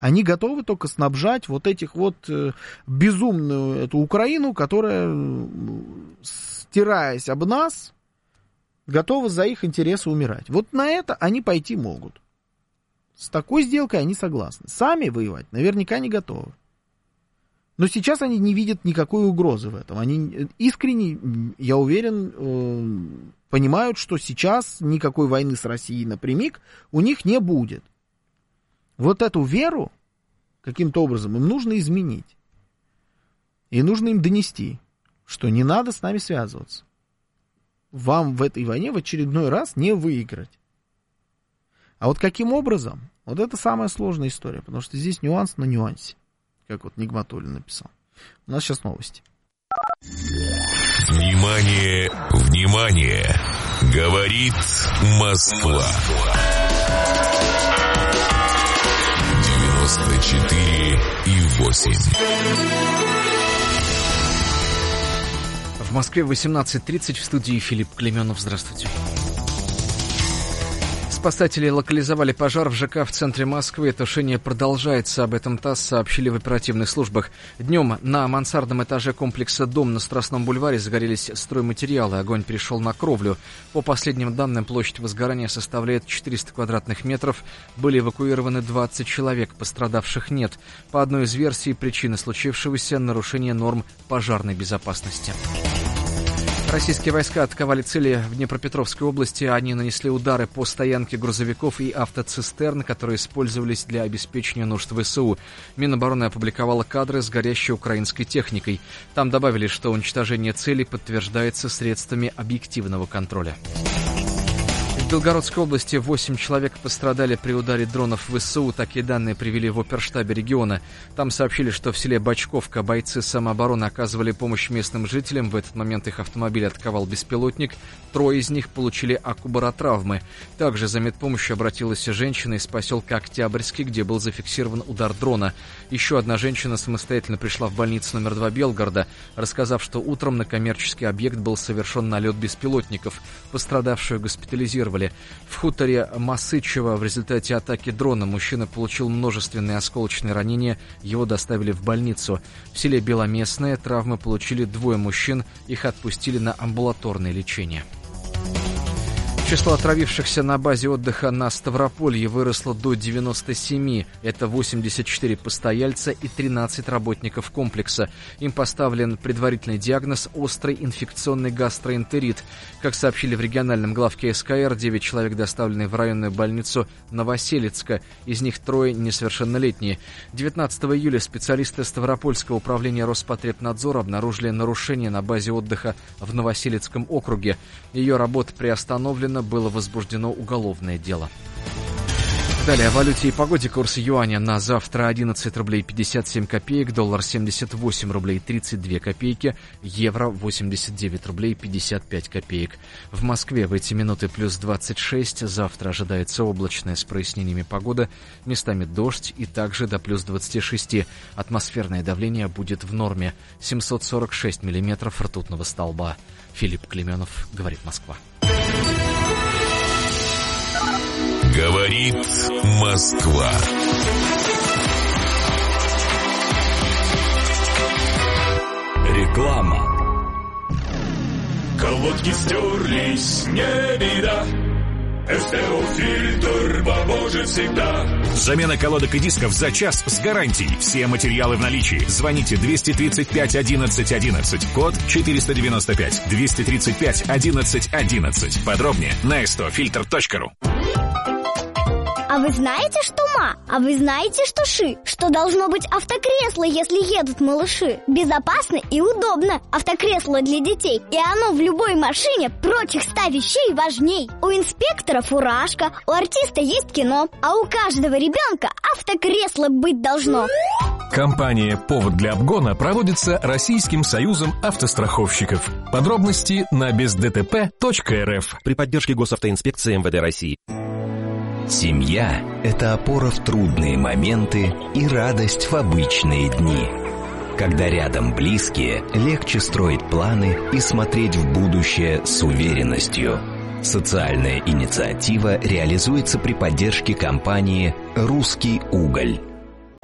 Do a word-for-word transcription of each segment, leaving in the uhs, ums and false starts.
Они готовы только снабжать вот этих вот э, безумную эту Украину, которая, стираясь об нас, готова за их интересы умирать. Вот на это они пойти могут. С такой сделкой они согласны. Сами воевать наверняка не готовы. Но сейчас они не видят никакой угрозы в этом. Они искренне, я уверен, э, понимают, что сейчас никакой войны с Россией напрямик у них не будет. Вот эту веру каким-то образом им нужно изменить. И нужно им донести, что не надо с нами связываться. Вам в этой войне в очередной раз не выиграть. А вот каким образом? Вот это самая сложная история, потому что здесь нюанс на нюансе, как вот Нигматуллин написал. У нас сейчас новости. Внимание, внимание! Говорит Москва. девяносто четыре и восемь. В Москве восемнадцать тридцать, в студии Филипп Клеменов. Здравствуйте. Спасатели локализовали пожар в ЖК в центре Москвы. Тушение продолжается. Об этом ТАСС сообщили в оперативных службах. Днем на мансардном этаже комплекса «Дом» на Страстном бульваре загорелись стройматериалы. Огонь перешел на кровлю. По последним данным, площадь возгорания составляет четыреста квадратных метров. Были эвакуированы двадцать человек. Пострадавших нет. По одной из версий, причины случившегося — нарушение норм пожарной безопасности. Российские войска атаковали цели в Днепропетровской области. Они нанесли удары по стоянке грузовиков и автоцистерн, которые использовались для обеспечения нужд ВСУ. Минобороны опубликовала кадры с горящей украинской техникой. Там добавили, что уничтожение целей подтверждается средствами объективного контроля. В Белгородской области восемь человек пострадали при ударе дронов ВСУ. Такие данные привели в оперштабе региона. Там сообщили, что в селе Бочковка бойцы самообороны оказывали помощь местным жителям. В этот момент их автомобиль атаковал беспилотник. Трое из них получили акубаротравмы. Также за медпомощью обратилась женщина из поселка Октябрьский, где был зафиксирован удар дрона. Еще одна женщина самостоятельно пришла в больницу номер два Белгорода, рассказав, что утром на коммерческий объект был совершен налет беспилотников. Пострадавшую госпитализировали. В хуторе Масычево в результате атаки дрона мужчина получил множественные осколочные ранения. Его доставили в больницу. В селе Беломестное травмы получили двое мужчин. Их отпустили на амбулаторное лечение. Число отравившихся на базе отдыха на Ставрополье выросло до девяноста семи. Это восемьдесят четыре постояльца и тринадцать работников комплекса. Им поставлен предварительный диагноз – острый инфекционный гастроэнтерит. Как сообщили в региональном главке СКР, девять человек доставлены в районную больницу Новоселицка. Из них трое несовершеннолетние. девятнадцатого июля специалисты Ставропольского управления Роспотребнадзора обнаружили нарушение на базе отдыха в Новоселицком округе. Ее работа приостановлена. Было возбуждено уголовное дело. Далее о валюте и погоде. Курс юаня на завтра одиннадцать рублей пятьдесят семь копеек, доллар семьдесят восемь рублей тридцать две копейки, евро восемьдесят девять рублей пятьдесят пять копеек. В Москве в эти минуты плюс двадцать шесть. Завтра ожидается облачная с прояснениями погода, местами дождь и также до плюс двадцати шести. Атмосферное давление будет в норме семьсот сорок шесть миллиметров ртутного столба. Филипп Клеменов, говорит Москва. Говорит Москва. Реклама. Колодки стерлись, не беда. СТО-фильтр поможет всегда. Замена колодок и дисков за час с гарантией. Все материалы в наличии. Звоните двести тридцать пять одиннадцать одиннадцать. Код четыреста девяносто пять. двести тридцать пять одиннадцать одиннадцать. Подробнее на эс тэ о фильтр точка ру. А вы знаете, что ма? А вы знаете, что ши? Что должно быть автокресло, если едут малыши? Безопасно и удобно. Автокресло для детей. И оно в любой машине прочих ста вещей важней. У инспектора фуражка, у артиста есть кино, а у каждого ребенка автокресло быть должно. Компания «Повод для обгона» проводится Российским союзом автостраховщиков. Подробности на без дэ тэ пэ точка эр эф. При поддержке Госавтоинспекции эм вэ дэ России. Семья – это опора в трудные моменты и радость в обычные дни. Когда рядом близкие, легче строить планы и смотреть в будущее с уверенностью. Социальная инициатива реализуется при поддержке компании «Русский уголь».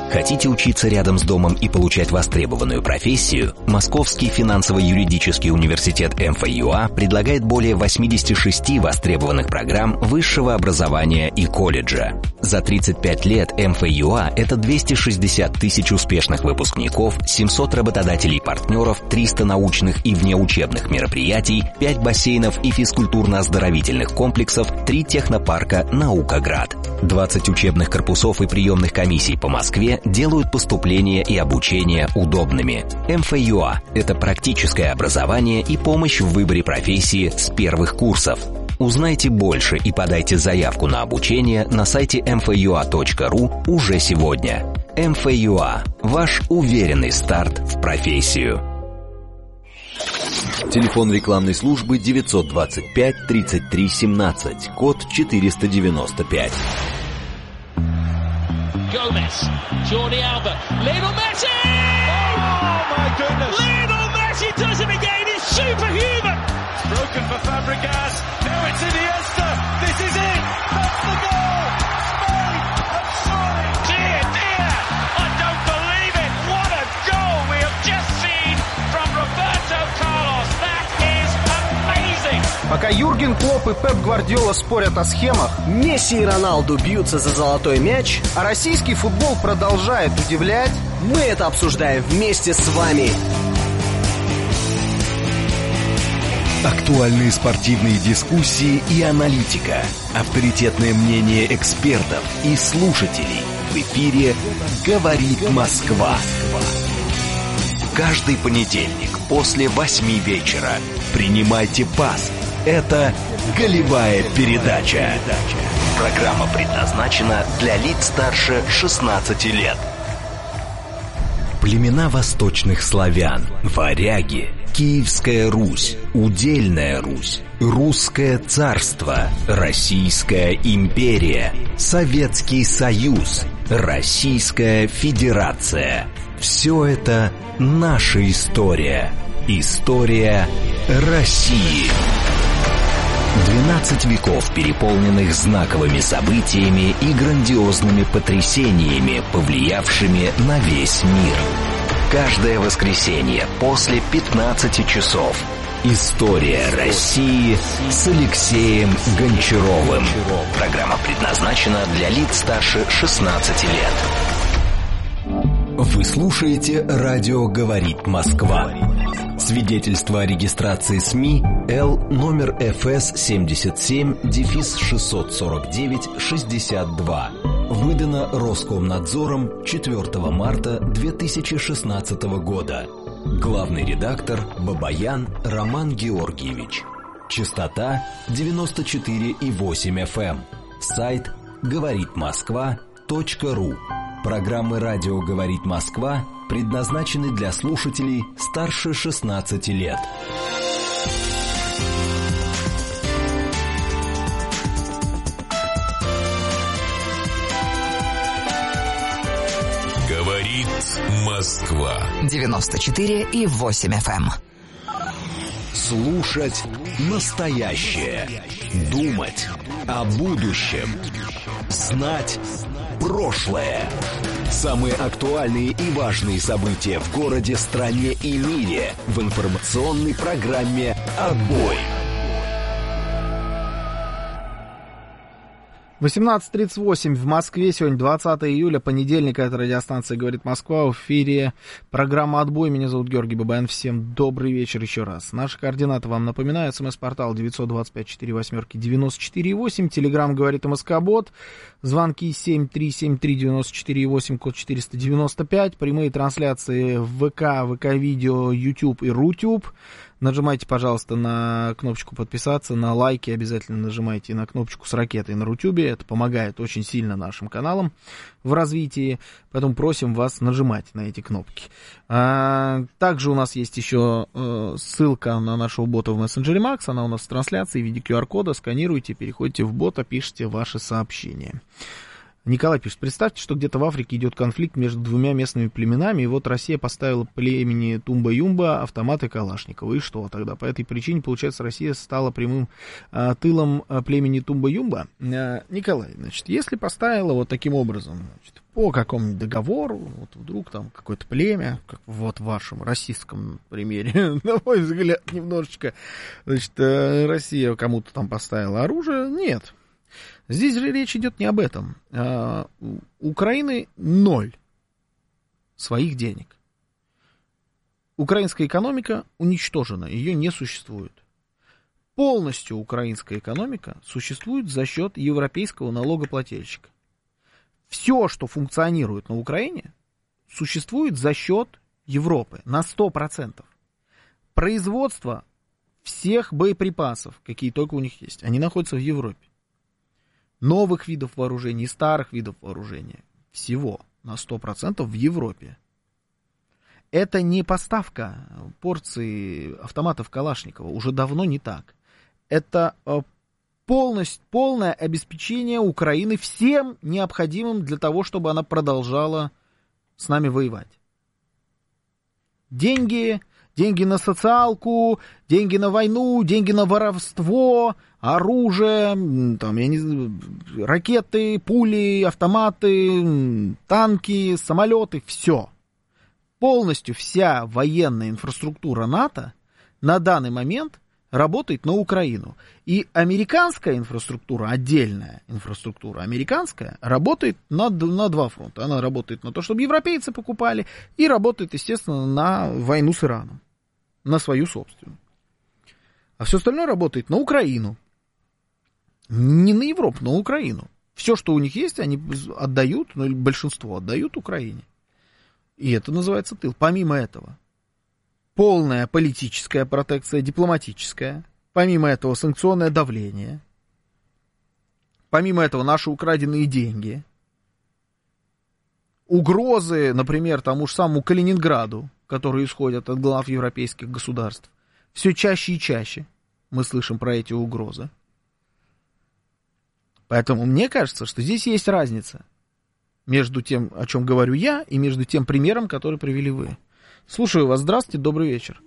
Хотите учиться рядом с домом и получать востребованную профессию? Московский финансово-юридический университет эм эф ю а предлагает более восемьдесят шесть востребованных программ высшего образования и колледжа. За тридцать пять лет эм эф ю а – это двести шестьдесят тысяч успешных выпускников, семьсот работодателей-партнеров, триста научных и внеучебных мероприятий, пять бассейнов и физкультурно-оздоровительных комплексов, три технопарка «Наукоград». двадцать учебных корпусов и приемных комиссий по Москве делают поступление и обучение удобными. эм эф ю а – это практическое образование и помощь в выборе профессии с первых курсов. Узнайте больше и подайте заявку на обучение на сайте эм эф ю а точка ру уже сегодня. эм эф ю а – ваш уверенный старт в профессию. Телефон рекламной службы девятьсот двадцать пять тридцать три семнадцать, код четыреста девяносто пять. Gomez, Jordi Alba, Lionel Messi! Oh my goodness! Lionel Messi does it again, it's superhuman! It's broken for Fabregas, now it's Iniesta, this is it! That's the goal! Spain have scored! Dear, dear, I don't believe it! What a goal we have just seen from Roberto Carlos! That is amazing! Пока Юрген Клопп и Пеп Гвардиола спорят о схемах, Месси и Роналду бьются за золотой мяч, а российский футбол продолжает удивлять, мы это обсуждаем вместе с вами. Актуальные спортивные дискуссии и аналитика, авторитетное мнение экспертов и слушателей. В эфире «Говорит Москва». Каждый понедельник после восьми вечера принимайте пас. Это «Голевая передача». Программа предназначена для лиц старше шестнадцати лет. Племена восточных славян, варяги, Киевская Русь, Удельная Русь, Русское царство, Российская империя, Советский Союз, Российская Федерация. Все это наша история. История России. двенадцать веков, переполненных знаковыми событиями и грандиозными потрясениями, повлиявшими на весь мир. Каждое воскресенье после пятнадцати часов. История России с Алексеем Гончаровым. Программа предназначена для лиц старше шестнадцати лет. Вы слушаете «Радио говорит Москва». Свидетельство о регистрации СМИ Л номер эф эс семьдесят семь шестьсот сорок девять шестьдесят два. Выдано Роскомнадзором четвёртого марта две тысячи шестнадцатого года. Главный редактор Бабаян Роман Георгиевич. Частота девяносто четыре и восемь эф эм. Сайт говорит москва точка ру. Программы «Радио говорит Москва» предназначены для слушателей старше шестнадцати лет. Говорит Москва. девяносто четыре и восемь эф эм. Слушать настоящее. Думать о будущем. Знать прошлое. Самые актуальные и важные события в городе, стране и мире в информационной программе «Отбой». восемнадцать тридцать восемь в Москве. Сегодня двадцатое июля, понедельник. Это радиостанция «Говорит Москва». В эфире программа «Отбой». Меня зовут Георгий Бабаян. Всем добрый вечер еще раз. Наши координаты вам напоминаю. СМС-портал девятьсот двадцать пять четыре восьмерки девяносто четыре восемь. Телеграмм «Говорит МСК-бот». Звонки семь три семь три девяносто четыре восемь, код четыреста девяносто пять. Прямые трансляции в ВК, ВК-видео, YouTube и Рутюб. Нажимайте, пожалуйста, на кнопочку подписаться, на лайки обязательно нажимайте, на кнопочку с ракетой на Рутюбе. Это помогает очень сильно нашим каналам в развитии. Поэтому просим вас нажимать на эти кнопки. А, также у нас есть еще э, ссылка на нашего бота в мессенджере Макс. Она у нас в трансляции в виде ку ар кода. Сканируйте, переходите в бота, пишите ваши сообщения. Николай пишет, представьте, что где-то в Африке идет конфликт между двумя местными племенами, и вот Россия поставила племени Тумба-Юмба автоматы Калашникова. И что тогда? По этой причине, получается, Россия стала прямым а, тылом а, племени Тумба-Юмба? А, Николай, значит, если поставила вот таким образом, значит, по какому-нибудь договору, вот вдруг там какое-то племя, как вот в вашем российском примере, на мой взгляд, немножечко, значит, Россия кому-то там поставила оружие, нет. Здесь же речь идет не об этом. А, у Украины ноль своих денег. Украинская экономика уничтожена, ее не существует. Полностью украинская экономика существует за счет европейского налогоплательщика. Все, что функционирует на Украине, существует за счет Европы на сто процентов. Производство всех боеприпасов, какие только у них есть, они находятся в Европе. Новых видов вооружений, старых видов вооружения. Всего на сто процентов в Европе. Это не поставка порции автоматов Калашникова. Уже давно не так. Это полностью, полное обеспечение Украины всем необходимым для того, чтобы она продолжала с нами воевать. Деньги... Деньги на социалку, деньги на войну, деньги на воровство, оружие, там, я не знаю, ракеты, пули, автоматы, танки, самолеты, все. Полностью вся военная инфраструктура НАТО на данный момент работает на Украину. И американская инфраструктура, отдельная инфраструктура американская, работает на, на два фронта. Она работает на то, чтобы европейцы покупали, и работает, естественно, на войну с Ираном. На свою собственную. А все остальное работает на Украину. Не на Европу, на Украину. Все, что у них есть, они отдают, ну или большинство отдают Украине. И это называется тыл. Помимо этого, полная политическая протекция, дипломатическая. Помимо этого, санкционное давление. Помимо этого, наши украденные деньги. Угрозы, например, тому же самому Калининграду, которые исходят от глав европейских государств. Все чаще и чаще мы слышим про эти угрозы. Поэтому мне кажется, что здесь есть разница между тем, о чем говорю я, и между тем примером, который привели вы. Слушаю вас. Здравствуйте, добрый вечер.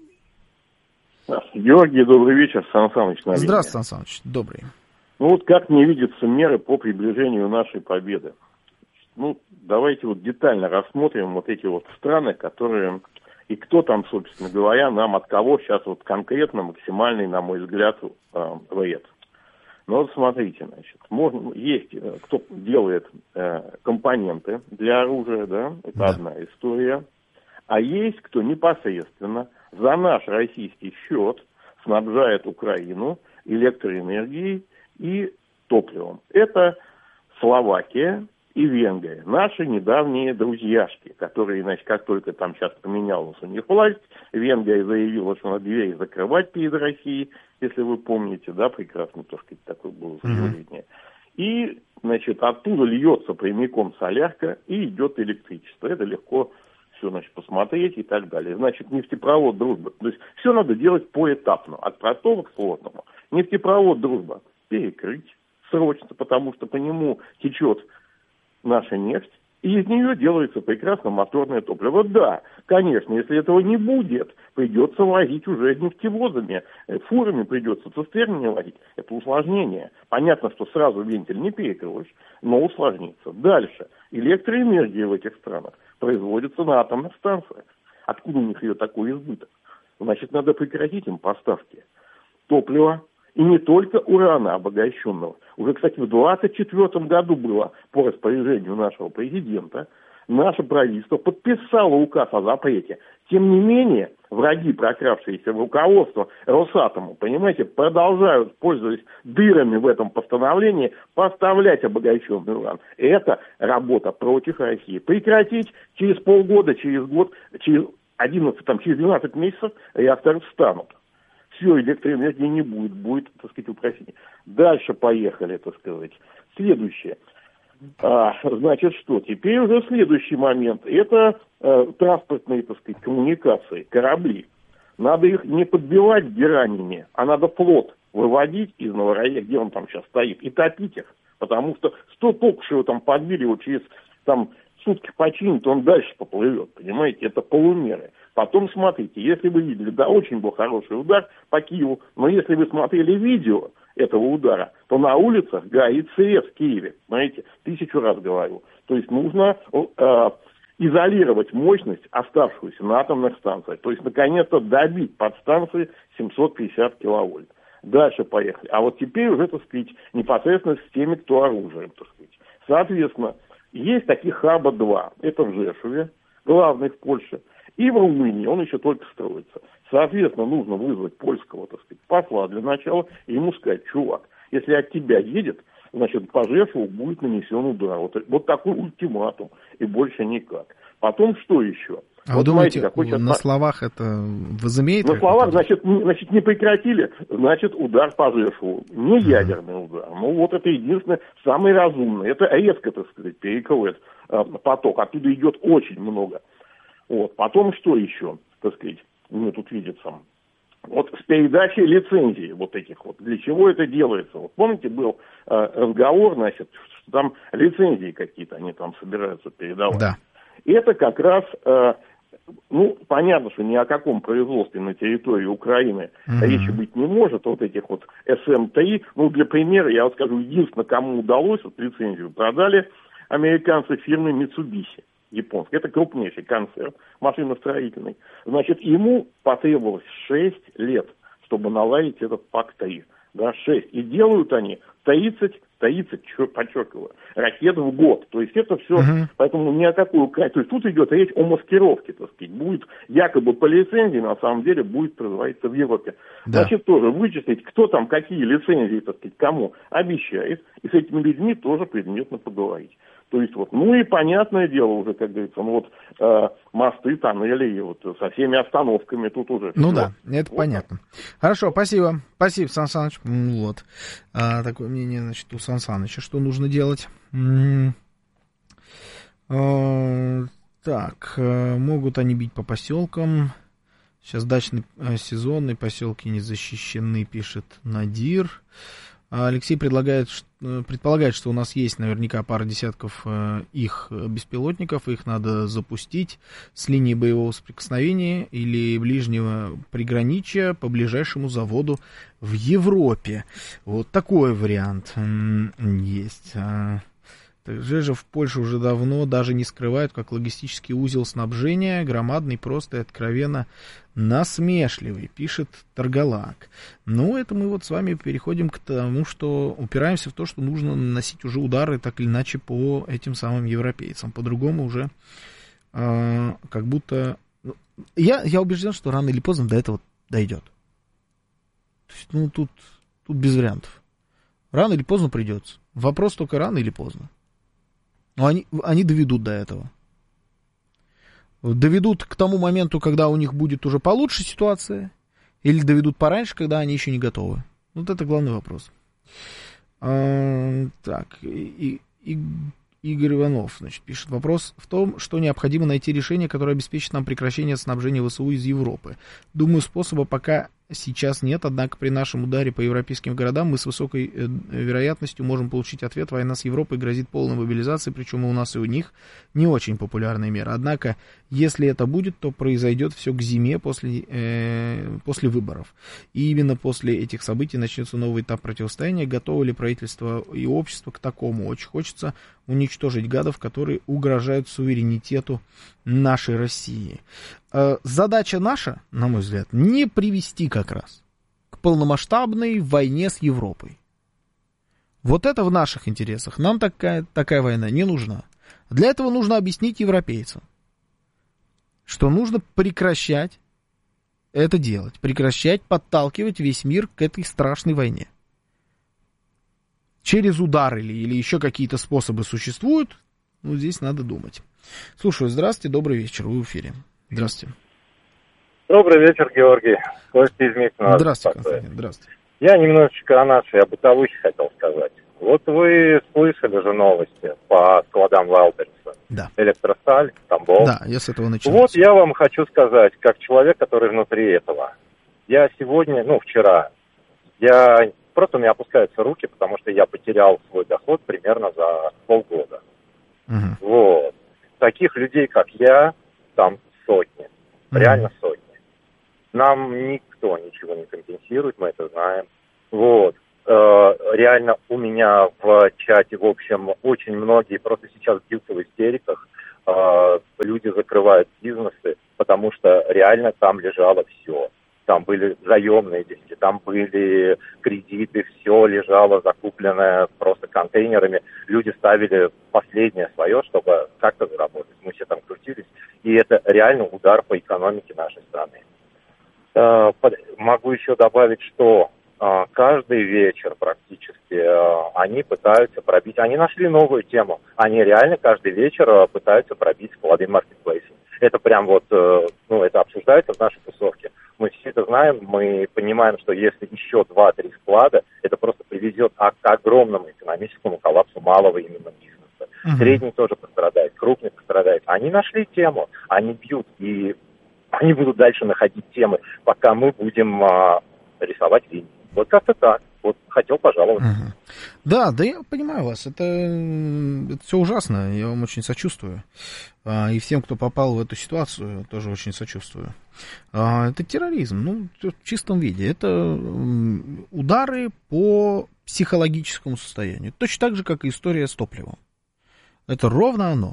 Георгий, добрый вечер. Сан Саныч на линии. Здравствуйте, Сан Саныч. Добрый. Ну вот как не видятся меры по приближению нашей победы? Ну, давайте вот детально рассмотрим вот эти вот страны, которые... И кто там, собственно говоря, нам от кого сейчас вот конкретно максимальный, на мой взгляд, вред. Ну вот смотрите, значит, можно, есть кто делает э, компоненты для оружия, да, это да. Одна история. А есть кто непосредственно за наш российский счет снабжает Украину электроэнергией и топливом. Это Словакия и Венгрия, наши недавние друзьяшки, которые, значит, как только там сейчас поменялась у них власть, Венгрия заявила, что надо двери закрывать перед Россией, если вы помните, да, прекрасно, то, что такое было заявление. Mm-hmm. И, значит, оттуда льется прямиком солярка и идет электричество. Это легко все, значит, посмотреть и так далее. Значит, нефтепровод «Дружба». То есть все надо делать поэтапно, от простого к сложному. Нефтепровод «Дружба» перекрыть срочно, потому что по нему течет наша нефть, и из нее делается прекрасно моторное топливо. Да, конечно, если этого не будет, придется возить уже нефтевозами, фурами придется цистернами возить. Это усложнение. Понятно, что сразу вентиль не перекроешь, но усложнится. Дальше. Электроэнергия в этих странах производится на атомных станциях. Откуда у них ее такой избыток? Значит, надо прекратить им поставки топлива. И не только урана обогащенного. Уже, кстати, в двадцать четвёртом году было по распоряжению нашего президента, наше правительство подписало указ о запрете. Тем не менее, враги, прокравшиеся в руководство Росатому, понимаете, продолжают, пользуясь дырами в этом постановлении, поставлять обогащенный уран. Это работа против России. Прекратить через полгода, через год, через одиннадцать, там, через двенадцать месяцев реакторы встанут. Все, электроэнергии не будет, будет, так сказать, упрощение. Дальше поехали, так сказать. Следующее. А, значит, что? Теперь уже следующий момент. Это а, транспортные, так сказать, коммуникации, корабли. Надо их не подбивать геранями, а надо флот выводить из Новороссии, где он там сейчас стоит, и топить их. Потому что сто только что его там подбили, вот через там сутки починит, он дальше поплывет, понимаете, это полумеры. Потом смотрите, если вы видели, да, очень был хороший удар по Киеву, но если вы смотрели видео этого удара, то на улицах горит свет в Киеве, знаете, тысячу раз говорю. То есть нужно э, изолировать мощность, оставшуюся на атомных станциях, то есть наконец-то добить подстанции семьсот пятьдесят киловольт. Дальше поехали. А вот теперь уже, так сказать, непосредственно с теми, кто оружием, так сказать. Соответственно, есть таких хаба два. Это в Жешуве, главный в Польше, и в Румынии, он еще только строится. Соответственно, нужно вызвать польского, так сказать, посла для начала и ему сказать: чувак, если от тебя едет, значит, по Жешуву будет нанесен удар. Вот, вот такой ультиматум, и больше никак. Потом что еще? А вот вы думаете, знаете, на сейчас... словах это возымеет? На словах, значит, значит, не прекратили, значит, удар по Жешуву. Не uh-huh. ядерный удар. Ну, вот это единственное, самый разумный. Это резко, так сказать, перекроет э, поток. Оттуда идет очень много. Вот. Потом что еще, так сказать, мне тут видится? Вот с передачей лицензий вот этих вот. Для чего это делается? Вот помните, был э, разговор, значит, что там лицензии какие-то они там собираются передавать. Да. И это как раз... Э, Ну, понятно, что ни о каком производстве на территории Украины mm-hmm. речи быть не может. Вот этих вот эс эм три, ну, для примера, я вот скажу, единственное, кому удалось, вот лицензию продали американцы фирмы Mitsubishi, японской. Это крупнейший концерн машиностроительный. Значит, ему потребовалось шесть лет, чтобы наладить этот пак три. Да, шесть. И делают они тридцать, тридцать, подчеркиваю, ракет в год. То есть это все, uh-huh. поэтому ни о какой Украине. То есть тут идет речь о маскировке, так сказать. Будет якобы по лицензии, на самом деле будет производиться в Европе. Да. Значит, тоже вычислить, кто там какие лицензии, так сказать, кому обещает. И с этими людьми тоже предметно поговорить. То есть вот, ну и понятное дело уже, как говорится, ну вот э, мосты, тоннели, и вот со всеми остановками тут уже. Ну все. Да, это вот понятно. Так. Хорошо, спасибо. Спасибо, Сан Саныч. Вот. А, такое мнение, значит, у Сан Саныча, что нужно делать. М-м- а, так, могут они бить по поселкам. Сейчас дачный сезон, и поселки не защищены, пишет Надир. Алексей предлагает, предполагает, что у нас есть наверняка пара десятков их беспилотников, их надо запустить с линии боевого соприкосновения или ближнего приграничия по ближайшему заводу в Европе. Вот такой вариант есть. Также в Польше уже давно даже не скрывают, как логистический узел снабжения, громадный, просто и откровенно насмешливый, пишет Торголак. Ну, это мы вот с вами переходим к тому, что упираемся в то, что нужно наносить уже удары так или иначе по этим самым европейцам. По-другому уже э, как будто... Я, я убежден, что рано или поздно до этого дойдет. То есть, ну, тут, тут без вариантов. Рано или поздно придется. Вопрос только рано или поздно. Но они, они доведут до этого. Доведут к тому моменту, когда у них будет уже получше ситуация, или доведут пораньше, когда они еще не готовы. Вот это главный вопрос. А, так, и, и, Игорь Иванов, значит, пишет: вопрос в том, что необходимо найти решение, которое обеспечит нам прекращение снабжения ВСУ из Европы. Думаю, способа пока сейчас нет, однако при нашем ударе по европейским городам мы с высокой э, вероятностью можем получить ответ. Война с Европой грозит полной мобилизацией, причем и у нас, и у них не очень популярная мера. Однако, если это будет, то произойдет все к зиме после, э, после выборов. И именно после этих событий начнется новый этап противостояния. Готово ли правительство и общество к такому? Очень хочется уничтожить гадов, которые угрожают суверенитету нашей России. Задача наша, на мой взгляд, не привести как раз к полномасштабной войне с Европой. Вот это в наших интересах. Нам такая, такая война не нужна. Для этого нужно объяснить европейцам, что нужно прекращать это делать, прекращать подталкивать весь мир к этой страшной войне. Через удар или, или еще какие-то способы существуют, ну, здесь надо думать. Слушаю, здравствуйте, добрый вечер, вы в эфире. Здравствуйте. Добрый вечер, Георгий. Костя из Митина. Здравствуйте, Константин, здравствуйте. Я немножечко о нашей, о бытовухе хотел сказать. Вот вы слышали же новости по складам Вайлдберриса. Да. Электросталь, Тамбов. Да, я с этого начал. Вот я вам хочу сказать, как человек, который внутри этого. Я сегодня, ну, вчера, я просто у меня опускаются руки, потому что я потерял свой доход примерно за полгода. Uh-huh. Вот. Таких людей, как я, там сотни. Uh-huh. Реально сотни. Нам никто ничего не компенсирует, мы это знаем. Вот. Э, реально у меня в чате, в общем, очень многие просто сейчас бьются в истериках. Э, люди закрывают бизнесы, потому что реально там лежало все. Там были заемные деньги, там были кредиты, все лежало закупленное просто контейнерами. Люди ставили последнее свое, чтобы как-то заработать. Мы все там крутились. И это реально удар по экономике нашей страны. Э, под... Могу еще добавить, что э, каждый вечер практически э, они пытаются пробить. Они нашли новую тему. Они реально каждый вечер э, пытаются пробить склады маркетплейса. Это прям вот, э, ну, это обсуждается в нашей тусовке. Мы все это знаем, мы понимаем, что если еще два-три склада, это просто приведет к огромному экономическому коллапсу малого именно бизнеса. Uh-huh. Средний тоже пострадает, крупный пострадает. Они нашли тему, они бьют, и они будут дальше находить темы, пока мы будем а, рисовать линии. Вот как-то так. Вот хотел пожаловаться. Uh-huh. Да, да, я понимаю вас. Это, это все ужасно. Я вам очень сочувствую. А, и всем, кто попал в эту ситуацию, тоже очень сочувствую. А, это терроризм, ну, в чистом виде. Это удары по психологическому состоянию. Точно так же, как и история с топливом. Это ровно оно.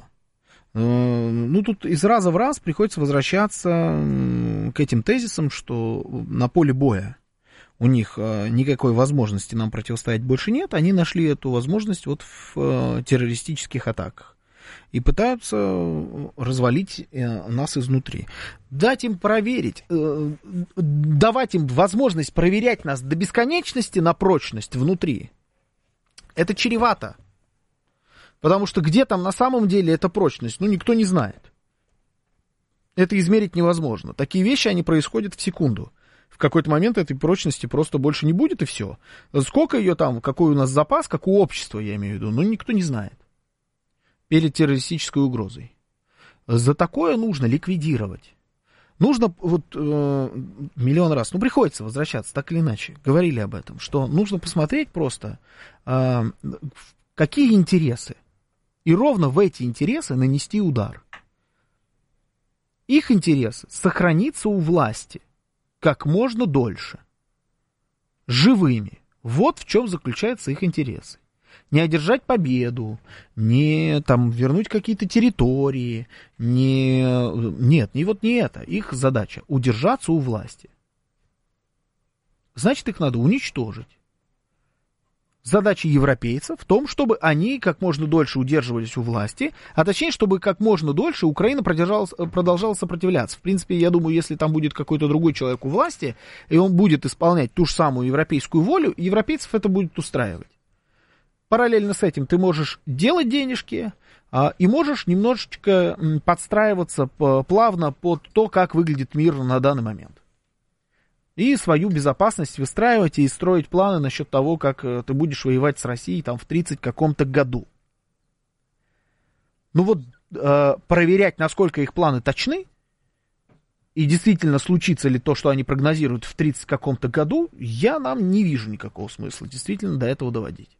Ну, тут из раза в раз приходится возвращаться к этим тезисам, что на поле боя у них никакой возможности нам противостоять больше нет. Они нашли эту возможность вот в террористических атаках. И пытаются развалить нас изнутри. Дать им проверить, давать им возможность проверять нас до бесконечности на прочность внутри, это чревато. Потому что где там на самом деле эта прочность, ну, никто не знает. Это измерить невозможно. Такие вещи, они происходят в секунду. В какой-то момент этой прочности просто больше не будет, и все. Сколько ее там, какой у нас запас, как у общества, я имею в виду, ну, никто не знает. Перед террористической угрозой. За такое нужно ликвидировать. Нужно вот э, миллион раз, ну, приходится возвращаться, так или иначе, говорили об этом, что нужно посмотреть просто, э, какие интересы, и ровно в эти интересы нанести удар. Их интерес сохраниться у власти как можно дольше, живыми. Вот в чем заключаются их интересы. Не одержать победу, не там вернуть какие-то территории, не... нет, не вот не это. Их задача удержаться у власти. Значит, их надо уничтожить. Задача европейцев в том, чтобы они как можно дольше удерживались у власти, а точнее, чтобы как можно дольше Украина продолжала сопротивляться. В принципе, я думаю, если там будет какой-то другой человек у власти, и он будет исполнять ту же самую европейскую волю, европейцев это будет устраивать. Параллельно с этим ты можешь делать денежки, а, и можешь немножечко подстраиваться по, плавно под то, как выглядит мир на данный момент. И свою безопасность выстраивать и строить планы насчет того, как ты будешь воевать с Россией там в тридцать каком-то году. Ну вот, э, проверять, насколько их планы точны, и действительно случится ли то, что они прогнозируют в тридцать каком-то году, я нам не вижу никакого смысла действительно до этого доводить.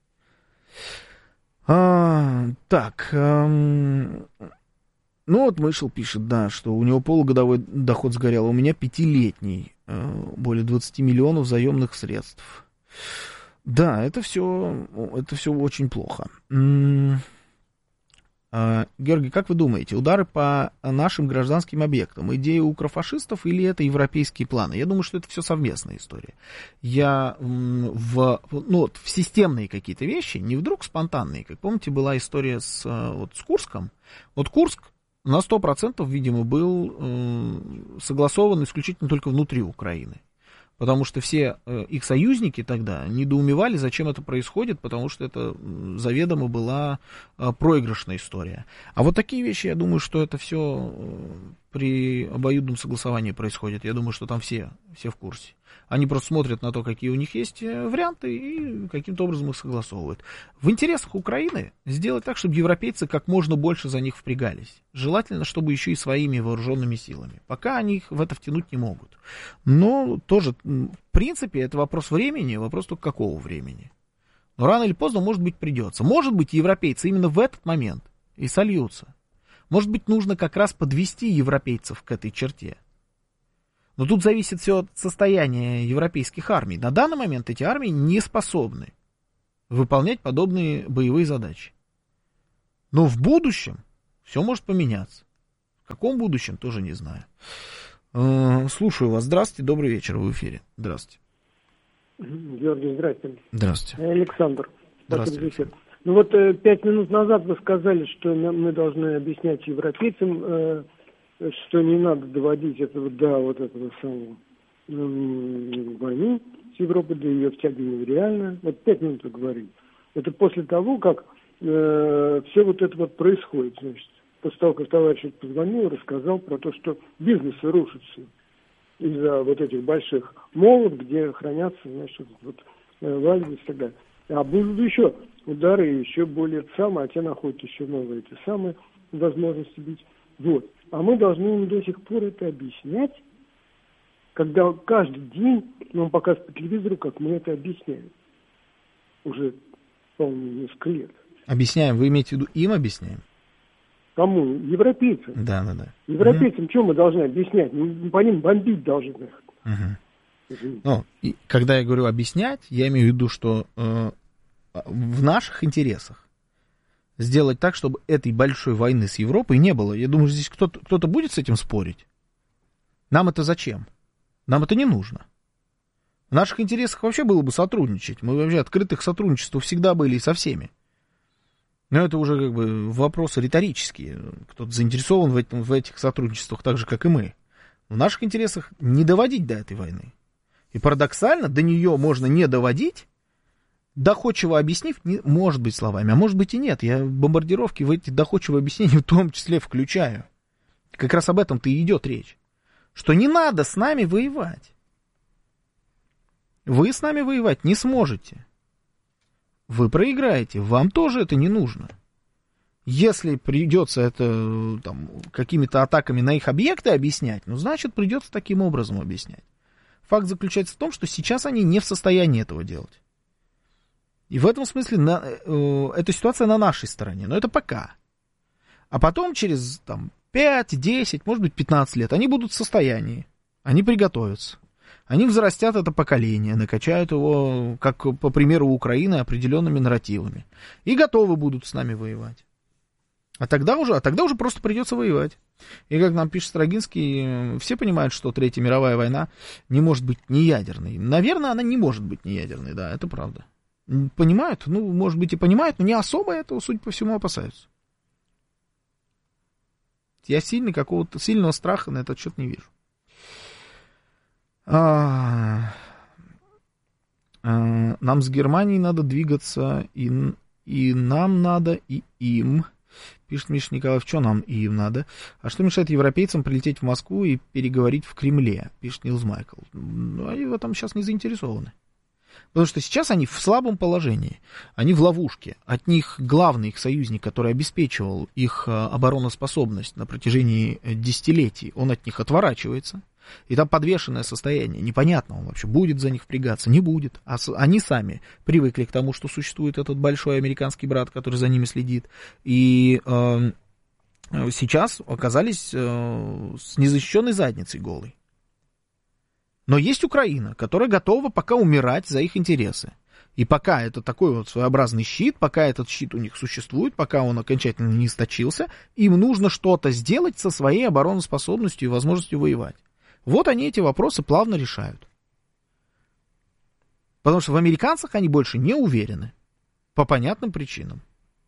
А, так, эм, ну вот Мышел пишет, да, что у него полугодовой доход сгорел, а у меня пятилетний, э, более двадцать миллионов заемных средств. Да, это все, это все очень плохо. М-м- а, Георгий, как вы думаете, удары по нашим гражданским объектам, идея укрофашистов или это европейские планы? Я думаю, что это все совместная история. Я в, ну, вот, в системные какие-то вещи, не вдруг спонтанные. Как помните, была история с, вот, с Курском. Вот Курск на сто процентов, видимо, был э, согласован исключительно только внутри Украины. Потому что все э, их союзники тогда недоумевали, зачем это происходит, потому что это заведомо была э, проигрышная история. А вот такие вещи, я думаю, что это все э, при обоюдном согласовании происходит. Я думаю, что там все, все в курсе. Они просто смотрят на то, какие у них есть варианты, и каким-то образом их согласовывают. В интересах Украины сделать так, чтобы европейцы как можно больше за них впрягались. Желательно, чтобы еще и своими вооруженными силами. Пока они их в это втянуть не могут. Но тоже, в принципе, это вопрос времени, вопрос только какого времени. Но рано или поздно, может быть, придется. Может быть, европейцы именно в этот момент и сольются. Может быть, нужно как раз подвести европейцев к этой черте. Но тут зависит все от состояния европейских армий. На данный момент эти армии не способны выполнять подобные боевые задачи. Но в будущем все может поменяться. В каком будущем, тоже не знаю. Слушаю вас. Здравствуйте, добрый вечер, вы в эфире. Здравствуйте. Георгий, здравствуйте. Здравствуйте. Александр. Здравствуйте. Ну вот э, пять минут назад вы сказали, что мы должны объяснять европейцам, э, что не надо доводить этого до вот этого самого э, войны с Европой, до ее втягивания реально. Вот пять минут вы говорили. Это после того, как э, все вот это вот происходит, значит. После того, как товарищ позвонил и рассказал про то, что бизнесы рушатся из-за вот этих больших молов, где хранятся, значит, вот, валюты и так далее. А будут еще удары, еще более самые, а те находят еще новые эти самые возможности бить. Вот. А мы должны им до сих пор это объяснять, когда каждый день нам показывают по телевизору, как мы это объясняем. Уже, по-моему, несколько лет. Объясняем, вы имеете в виду им объясняем? Кому? Европейцам. Да, да, да. Европейцам угу. Что мы должны объяснять? Мы по ним бомбить должны. Угу. Ну, и когда я говорю объяснять, я имею в виду, что э, в наших интересах сделать так, чтобы этой большой войны с Европой не было. Я думаю, здесь кто-то, кто-то будет с этим спорить. Нам это зачем? Нам это не нужно. В наших интересах вообще было бы сотрудничать. Мы вообще открыты к сотрудничеству всегда были и со всеми. Но это уже как бы вопросы риторические. Кто-то заинтересован в, этом, в этих сотрудничествах так же, как и мы. В наших интересах не доводить до этой войны. И парадоксально, до нее можно не доводить, доходчиво объяснив, не, может быть, словами, а может быть и нет. Я бомбардировки в эти доходчивые объяснения в том числе включаю. Как раз об этом-то и идет речь. Что не надо с нами воевать. Вы с нами воевать не сможете. Вы проиграете, вам тоже это не нужно. Если придется это там, какими-то атаками на их объекты объяснять, ну, значит, придется таким образом объяснять. Факт заключается в том, что сейчас они не в состоянии этого делать. И в этом смысле на, э, эта ситуация на нашей стороне, но это пока. А потом через там, пять, десять, может быть, пятнадцать лет они будут в состоянии, они приготовятся. Они взрастят это поколение, накачают его, как по примеру Украины, определенными нарративами. И готовы будут с нами воевать. А тогда уже, а тогда уже просто придется воевать. И как нам пишет Строгинский, все понимают, что Третья мировая война не может быть не ядерной. Наверное, она не может быть не ядерной, да, это правда. Понимают? Ну, может быть, и понимают, но не особо этого, судя по всему, опасаются. Я сильный, какого-то сильного страха на этот счет не вижу. А, а, нам с Германией надо двигаться, и, и нам надо, и им. Пишет Миша Николаев, что нам и им надо. А что мешает европейцам прилететь в Москву и переговорить в Кремле? Пишет Нилс Майкл. Ну, они в этом сейчас не заинтересованы. Потому что сейчас они в слабом положении. Они в ловушке. От них главный их союзник, который обеспечивал их обороноспособность на протяжении десятилетий, он от них отворачивается. И там подвешенное состояние. Непонятно, он вообще будет за них впрягаться, не будет. А с, они сами привыкли к тому, что существует этот большой американский брат, который за ними следит. И э, сейчас оказались э, с незащищенной задницей голой. Но есть Украина, которая готова пока умирать за их интересы. И пока это такой вот своеобразный щит, пока этот щит у них существует, пока он окончательно не истощился, им нужно что-то сделать со своей обороноспособностью и возможностью воевать. Вот они эти вопросы плавно решают. Потому что в американцах они больше не уверены. По понятным причинам.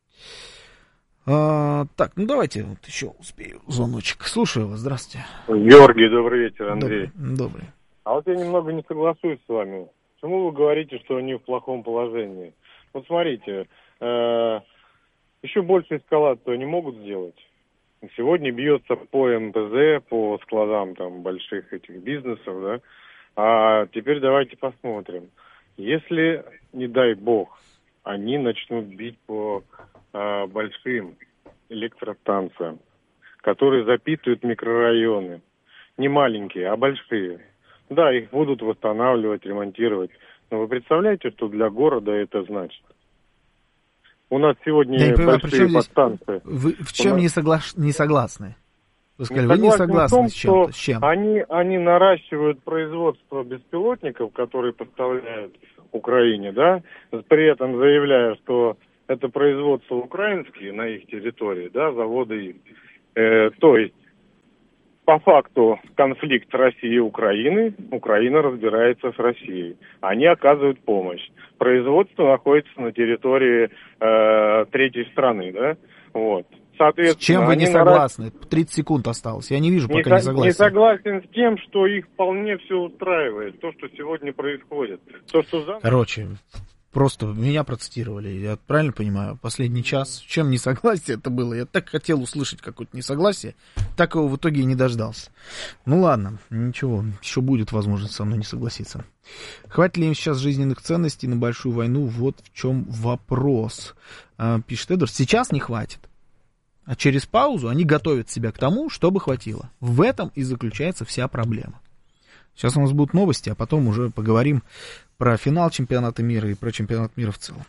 А, так, ну давайте вот еще успею звоночек. Слушаю вас, здравствуйте. Георгий, добрый вечер, Андрей. Добрый. добрый. А вот я немного не соглашусь с вами. Почему вы говорите, что они в плохом положении? Вот смотрите, э, еще больше эскалацию они могут сделать. Сегодня бьется по эм пэ зэ, по складам там больших этих бизнесов, да. А теперь давайте посмотрим. Если, не дай бог, они начнут бить по а, большим электростанциям, которые запитывают микрорайоны, не маленькие, а большие. Да, их будут восстанавливать, ремонтировать. Но вы представляете, что для города это значит? У нас сегодня Я не понимаю, большие подстанции. Вы в чем нас... не, согла... не согласны? Вы сказали, не вы не согласны том, с чем-то. С чем? Они, они наращивают производство беспилотников, которые поставляют Украине, да, при этом заявляя, что это производство украинские на их территории, да, заводы их. Э, то есть, по факту конфликт России и Украины, Украина разбирается с Россией. Они оказывают помощь. Производство находится на территории э, третьей страны, да, вот. С чем вы не согласны? Наращ... тридцать секунд осталось. Я не вижу, пока не, не согласен. Не согласен с тем, что их вполне все устраивает. То, что сегодня происходит. То, что за... Короче, просто меня процитировали. Я правильно понимаю? Последний час. С чем не согласие это было? Я так хотел услышать какое-то несогласие. Так его в итоге и не дождался. Ну ладно, ничего. Еще будет возможность со мной не согласиться. Хватит ли им сейчас жизненных ценностей на большую войну? Вот в чем вопрос. А, пишет Эдвард. Сейчас не хватит. А через паузу они готовят себя к тому, чтобы хватило. В этом и заключается вся проблема. Сейчас у нас будут новости, а потом уже поговорим про финал чемпионата мира и про чемпионат мира в целом.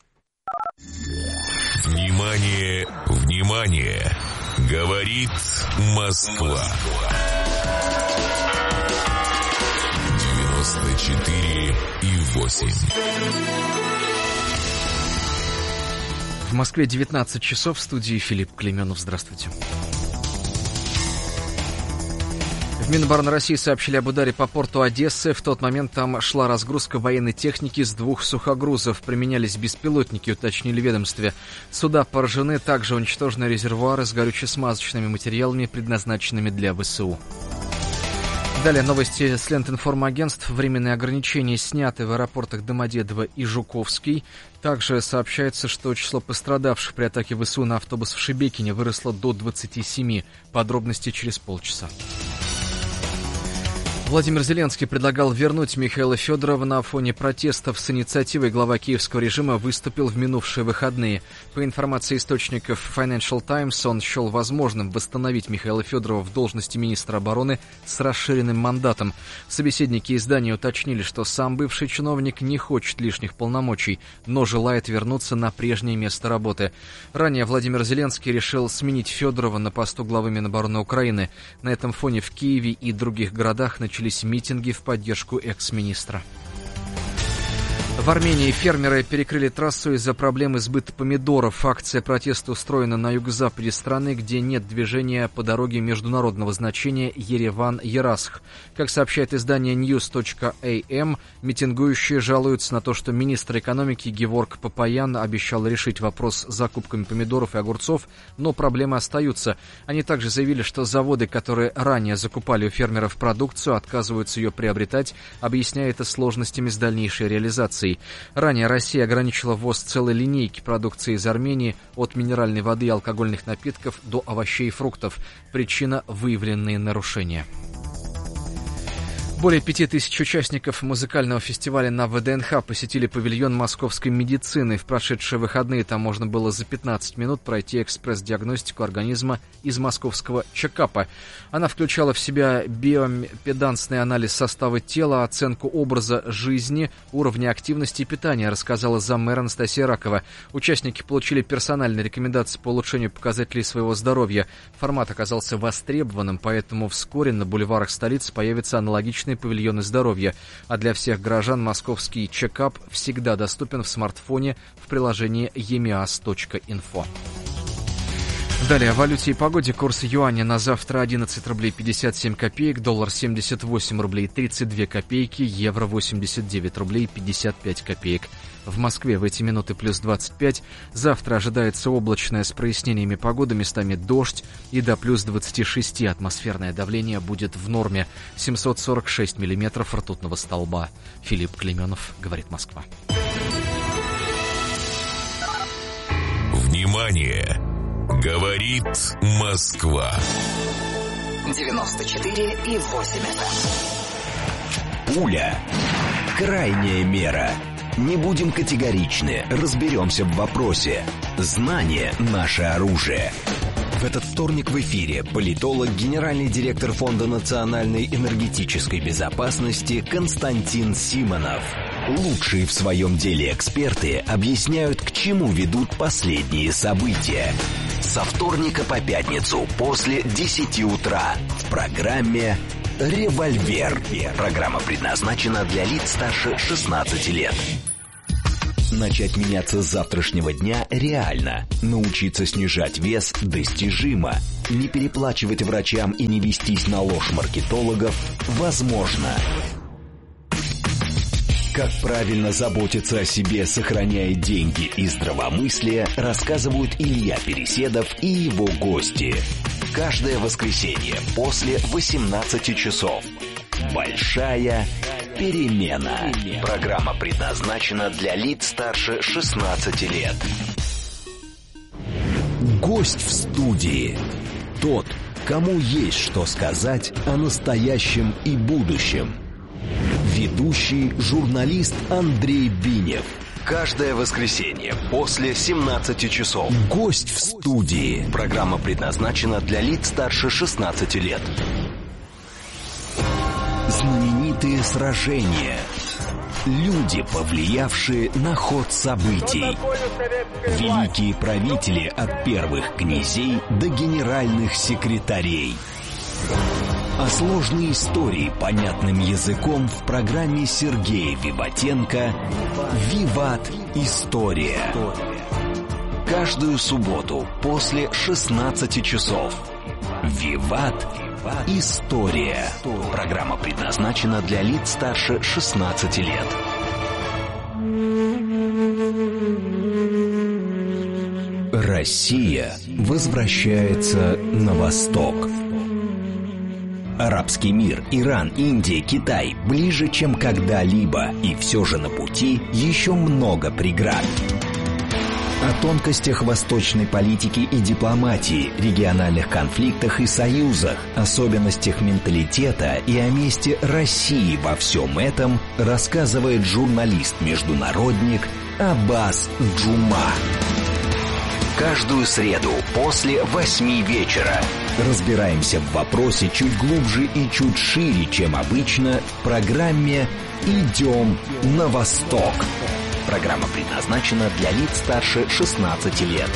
Внимание, внимание! Говорит Москва. девяносто четыре и восемь. В Москве девятнадцать часов, в студии Филипп Клейменов. Здравствуйте. В Минобороны России сообщили об ударе по порту Одессы. В тот момент там шла разгрузка военной техники с двух сухогрузов. Применялись беспилотники, уточнили в ведомстве. Суда поражены, также уничтожены резервуары с горюче-смазочными материалами, предназначенными для ВСУ. Далее новости с лент информагентств. Временные ограничения сняты в аэропортах Домодедово и Жуковский. Также сообщается, что число пострадавших при атаке ВСУ на автобус в Шебекине выросло до двадцати семи. Подробности через полчаса. Владимир Зеленский предлагал вернуть Михаила Федорова. На фоне протестов с инициативой глава киевского режима выступил в минувшие выходные. По информации источников Financial Times, он счел возможным восстановить Михаила Федорова в должности министра обороны с расширенным мандатом. Собеседники издания уточнили, что сам бывший чиновник не хочет лишних полномочий, но желает вернуться на прежнее место работы. Ранее Владимир Зеленский решил сменить Федорова на посту главы Минобороны Украины. На этом фоне в Киеве и других городах начались Начались митинги в поддержку экс-министра. В Армении фермеры перекрыли трассу из-за проблемы сбыта помидоров. Акция протеста устроена на юго-западе страны, где нет движения по дороге международного значения Ереван-Ерасх. Как сообщает издание ньюс точка эй эм, митингующие жалуются на то, что министр экономики Геворг Папаян обещал решить вопрос с закупками помидоров и огурцов, но проблемы остаются. Они также заявили, что заводы, которые ранее закупали у фермеров продукцию, отказываются ее приобретать, объясняя это сложностями с дальнейшей реализацией. Ранее Россия ограничила ввоз целой линейки продукции из Армении, от минеральной воды и алкогольных напитков до овощей и фруктов. Причина – выявленные нарушения. Более пяти тысяч участников музыкального фестиваля на вэ дэ эн ха посетили павильон московской медицины. В прошедшие выходные там можно было за пятнадцать минут пройти экспресс-диагностику организма из московского чекапа. Она включала в себя биомпедансный анализ состава тела, оценку образа жизни, уровня активности и питания, рассказала заммэра Анастасия Ракова. Участники получили персональные рекомендации по улучшению показателей своего здоровья. Формат оказался востребованным, поэтому вскоре на бульварах столицы появится аналогичный павильоны здоровья, а для всех горожан московский чекап всегда доступен в смартфоне в приложении emias точка инфо. Далее о валюте и погоде. Курс юаня на завтра одиннадцать рублей пятьдесят семь копеек, доллар семьдесят восемь рублей тридцать две копейки, евро восемьдесят девять рублей пятьдесят пять копеек. В Москве в эти минуты плюс двадцать пять. Завтра ожидается облачная с прояснениями погоды, местами дождь, и до плюс двадцать шесть атмосферное давление будет в норме. семьсот сорок шесть миллиметров ртутного столба. Филипп Клейменов, говорит Москва. Внимание! Говорит Москва. девяносто четыре и восемь эф эм. Пуля. Крайняя мера. Не будем категоричны, разберемся в вопросе. Знание – наше оружие. В этот вторник в эфире политолог, генеральный директор Фонда национальной энергетической безопасности Константин Симонов. Лучшие в своем деле эксперты объясняют, к чему ведут последние события. Со вторника по пятницу после десяти утра в программе «Револьвер». Программа предназначена для лиц старше шестнадцати лет. Начать меняться с завтрашнего дня реально. Научиться снижать вес достижимо. Не переплачивать врачам и не вестись на ложь маркетологов возможно. Как правильно заботиться о себе, сохраняя деньги и здравомыслие, рассказывают Илья Переседов и его гости. Каждое воскресенье после восемнадцати часов. Большая перемена. Программа предназначена для лиц старше шестнадцати лет. Гость в студии. Тот, кому есть что сказать о настоящем и будущем. Ведущий журналист Андрей Бинев. Каждое воскресенье после семнадцати часов. Гость в студии. Программа предназначена для лиц старше шестнадцати лет. Знаменитые сражения. Люди, повлиявшие на ход событий. Великие правители от первых князей до генеральных секретарей. А сложные истории понятным языком в программе Сергея Виватенко «Виват. История». Каждую субботу после шестнадцати часов. «Виват. История». Программа предназначена для лиц старше шестнадцати лет. Россия возвращается на восток. Арабский мир, Иран, Индия, Китай ближе, чем когда-либо, и все же на пути еще много преград. О тонкостях восточной политики и дипломатии, региональных конфликтах и союзах, особенностях менталитета и о месте России во всем этом рассказывает журналист-международник Аббас Джума. Каждую среду после восьми вечера разбираемся в вопросе чуть глубже и чуть шире, чем обычно, в программе «Идем на восток». Программа предназначена для лиц старше шестнадцати лет.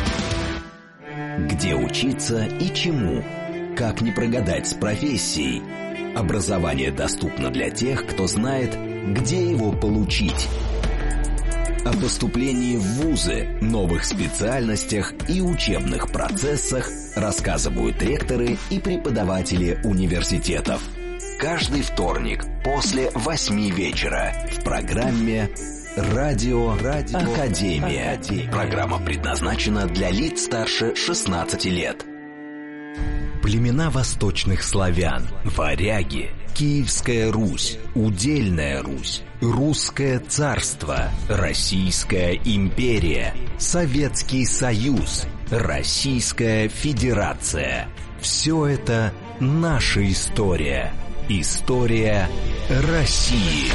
Где учиться и чему? Как не прогадать с профессией? Образование доступно для тех, кто знает, где его получить. О поступлении в вузы, новых специальностях и учебных процессах рассказывают ректоры и преподаватели университетов. Каждый вторник после восьми вечера в программе «Радио, Радио Академия». Академия. Программа предназначена для лиц старше шестнадцати лет. Племена восточных славян, варяги, Киевская Русь, Удельная Русь, Русское царство, Российская империя, Советский Союз, Российская Федерация. Все это наша история. История России.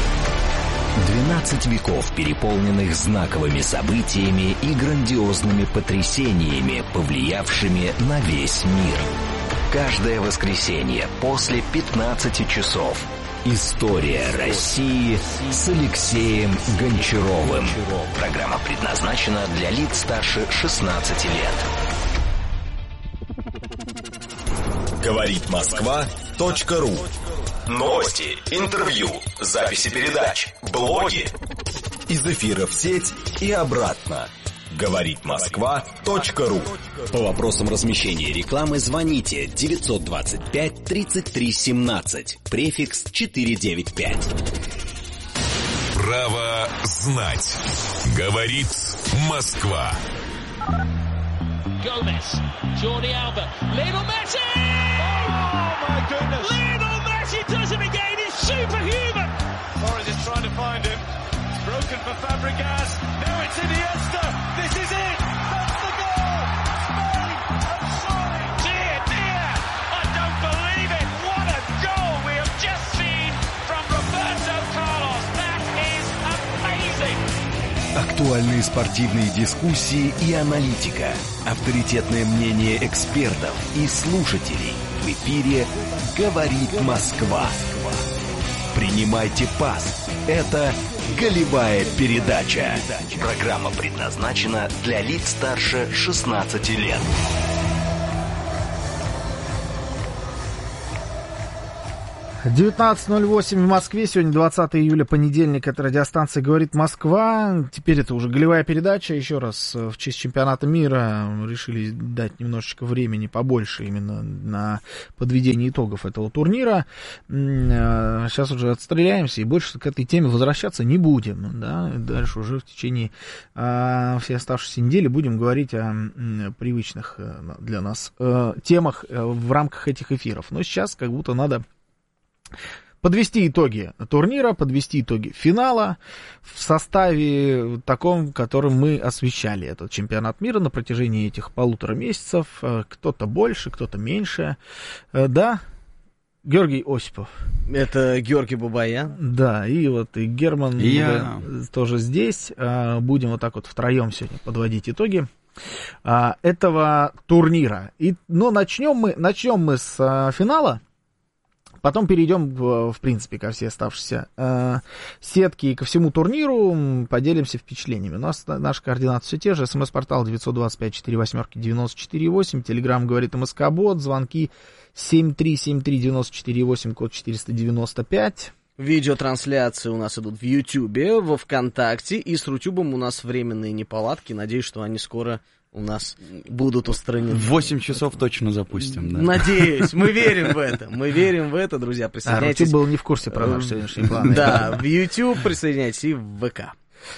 двенадцать веков, переполненных знаковыми событиями и грандиозными потрясениями, повлиявшими на весь мир. Каждое воскресенье после пятнадцати часов. История России с Алексеем Гончаровым. Программа предназначена для лиц старше шестнадцати лет. Говорит Москва.ру. Новости, интервью, записи передач, блоги. Из эфира в сеть и обратно. Говорит Москва.ру. По вопросам размещения рекламы звоните девятьсот двадцать пять тридцать три семнадцать, префикс четыреста девяносто пять. Право знать. Говорит Москва. Gomez, Jordi Alba, Lionel Messi! Oh my goodness! Lionel Messi does it again. He's superhuman. Torres is trying to find him. Broken for Fabregas. Now it's Iniesta. This is it. That's the goal. Актуальные спортивные дискуссии и аналитика. Авторитетное мнение экспертов и слушателей. В эфире «Говорит Москва». Принимайте пас. Это «Голевая передача». Программа предназначена для лиц старше шестнадцати лет. девятнадцать ноль восемь в Москве, сегодня двадцатое июля, понедельник, это радиостанция «Говорит Москва». Теперь это уже голевая передача, еще раз, в честь чемпионата мира решили дать немножечко времени побольше именно на подведение итогов этого турнира. Сейчас уже отстреляемся и больше к этой теме возвращаться не будем, да? Дальше уже в течение а, всей оставшейся недели будем говорить о м, привычных для нас а, темах в рамках этих эфиров. Но сейчас как будто надо подвести итоги турнира, подвести итоги финала в составе таком, которым мы освещали этот чемпионат мира на протяжении этих полутора месяцев. Кто-то больше, кто-то меньше. Да, Георгий Осипов. Это Георгий Бабаян. Да, и вот и Герман и я... тоже здесь. Будем вот так вот втроем сегодня подводить итоги этого турнира. И, ну, начнем мы, начнем мы с финала. Потом перейдем, в, в принципе, ко всей оставшейся э, сетке и ко всему турниру, поделимся впечатлениями. У нас наши координаты все те же. СМС-портал девятьсот двадцать пять сорок восемь девяносто четыре восемь. Телеграм говорит МСК-бот. Звонки семь три семь три девяносто четыре восемь, код четыреста девяносто пять. Видеотрансляции у нас идут в Ютьюбе, во Вконтакте. И с Рутюбом у нас временные неполадки. Надеюсь, что они скоро у нас будут устранены. В восемь часов точно запустим, да. Надеюсь, мы верим в это. Мы верим в это, друзья. Присоединяйтесь. А, Рутюб был не в курсе про наши сегодняшние планы. Да, в YouTube присоединяйтесь и в ВК.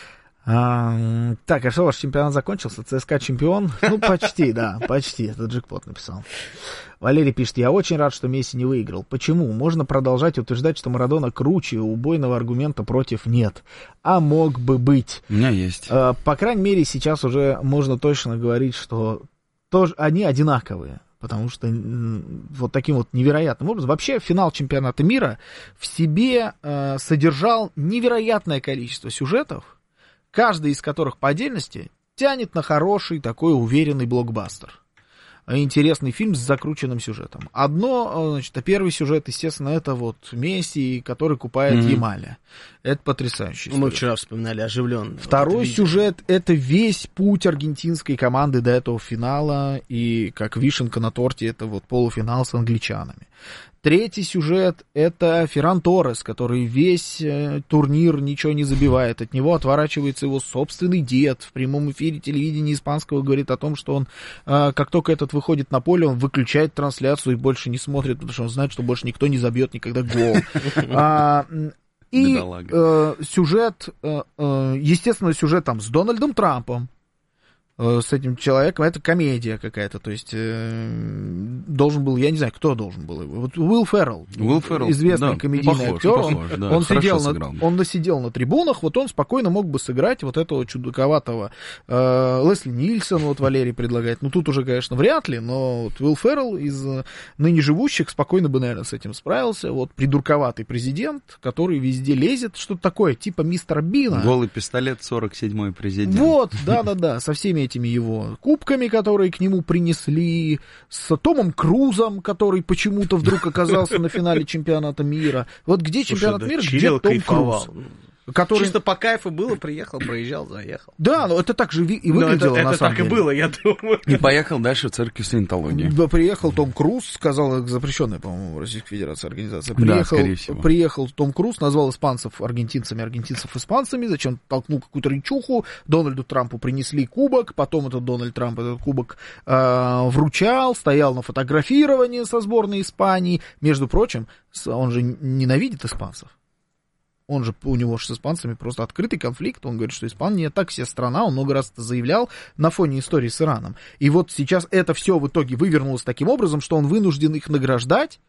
А, так, а что, ваш чемпионат закончился? ЦСКА чемпион? Ну, почти, да, почти. Это Джекпот написал. Валерий пишет: я очень рад, что Месси не выиграл. Почему? Можно продолжать утверждать, что Марадона круче, убойного аргумента против нет. А мог бы быть. У меня есть. А, по крайней мере, сейчас уже можно точно говорить, что тоже они одинаковые. Потому что вот таким вот невероятным образом. Вообще финал чемпионата мира в себе э, содержал невероятное количество сюжетов, каждый из которых по отдельности тянет на хороший такой уверенный блокбастер. Интересный фильм с закрученным сюжетом. Одно, значит, первый сюжет, естественно, это вот Месси, который купает mm-hmm. Ямаля. Это потрясающе. Мы вчера вспоминали оживленно. Второй сюжет — это весь путь аргентинской команды до этого финала, и как вишенка на торте, это вот полуфинал с англичанами. Третий сюжет — это Ферран Торрес, который весь э, турнир ничего не забивает. От него отворачивается его собственный дед. В прямом эфире телевидения испанского говорит о том, что он, э, как только этот выходит на поле, он выключает трансляцию и больше не смотрит, потому что он знает, что больше никто не забьет никогда гол. И сюжет, естественно, сюжет там с Дональдом Трампом, с этим человеком, это комедия какая-то, то есть э, должен был, я не знаю, кто должен был его, вот Уилл Феррелл, Уилл Феррелл, известный да, комедийный похож, актер, похож, он, да, он, сидел сыграл, на, он насидел на трибунах, вот он спокойно мог бы сыграть вот этого чудаковатого э, Лесли Нильсон, вот Валерий предлагает, ну тут уже, конечно, вряд ли, но вот Уилл Феррелл из ныне живущих спокойно бы, наверное, с этим справился, вот придурковатый президент, который везде лезет, что-то такое, типа мистера Бина. Голый пистолет, сорок седьмой президент. Вот, да-да-да, со всеми этими его кубками, которые к нему принесли, с Томом Крузом, который почему-то вдруг оказался на финале чемпионата мира. Вот где чемпионат мира, где Том Круз? Который... Чисто по кайфу было, приехал, проезжал, заехал. Да, но это так же и выглядело, это, на это самом деле. Это так и было, я думаю. И поехал дальше в церковь саентологии. Да, приехал Том Круз, сказал, запрещенная, по-моему, в Российской Федерации организация. Приехал, да, скорее всего. Приехал Том Круз, назвал испанцев аргентинцами, аргентинцев испанцами, зачем толкнул какую-то речуху, Дональду Трампу принесли кубок, потом этот Дональд Трамп этот кубок э, вручал, стоял на фотографировании со сборной Испании. Между прочим, он же ненавидит испанцев. Он же, у него же с испанцами просто открытый конфликт. Он говорит, что Испания так себе страна. Он много раз это заявлял на фоне истории с Ираном. И вот сейчас это все в итоге вывернулось таким образом, что он вынужден их награждать